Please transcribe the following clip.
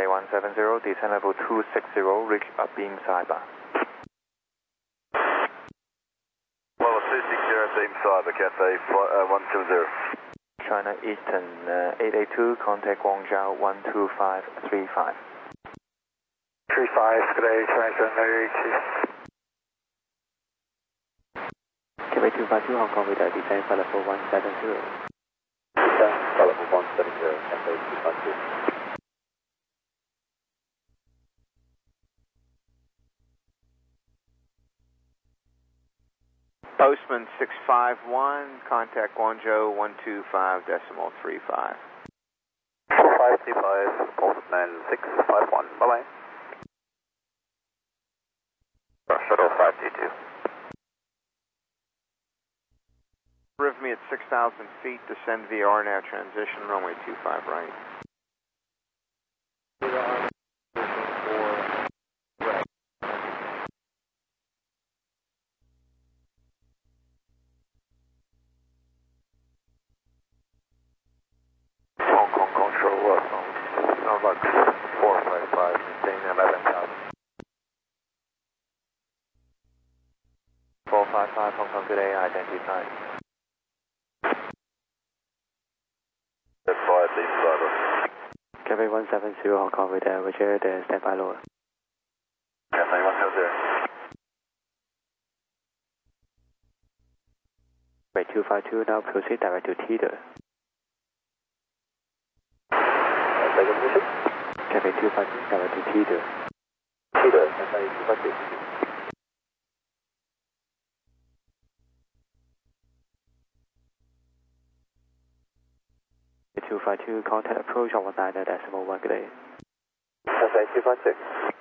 Cathay 170, descent level 260, reach beam cyber. Level 260, beam cyber, Cathay 170. China Eastern 882, contact Guangzhou 12535. 35, good day, China Eastern 882. Cathay 252, Hong Kong radar, descent for level 170. Descent for level 170, Cathay 252. Postman 651, contact Guangzhou 125.35. 4525, Postman 651, bye-bye. Shuttle 522. Arrhythmia at 6,000 feet, descend via RNAV transition, runway 25 right. Hong Kong control, Novak 455, maintain 11,000. 455, Hong Kong, good day, identified. Cathay beam cyber. Cathay 170, Hong Kong radar, Roger, standby lower. Cathay 170. Wait 252, now proceed direct to Teeter. Second position. Cathay 252, direct to Teeter. Teeter, Cathay 252. 252, contact approach on 19.1, good day. Cathay 256.